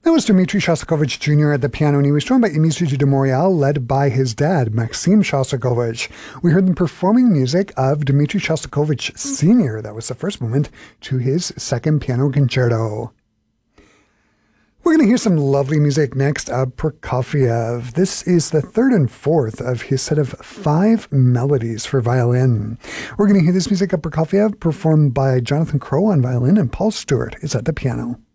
That was Dmitri Shostakovich Jr. at the piano, and he was joined by Dimitri de Montréal, led by his dad, Maxime Shostakovich. We heard them performing music of Dmitri Shostakovich Sr. That was the first movement to his second piano concerto. We're going to hear some lovely music next of Prokofiev. This is the third and fourth of his set of 5 melodies for violin. We're going to hear this music of Prokofiev performed by Jonathan Crowe on violin, and Paul Stewart is at the piano.